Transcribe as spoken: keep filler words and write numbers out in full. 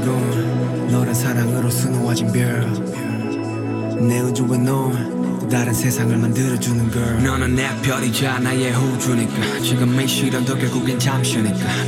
새로운 너란 사랑으로 수놓아진 별 내 우주와 넌 또 다른 세상을 만들어주는 걸 너는 내 별이자 나의 호주니까 지금 이 시련도 결국엔 잠시니까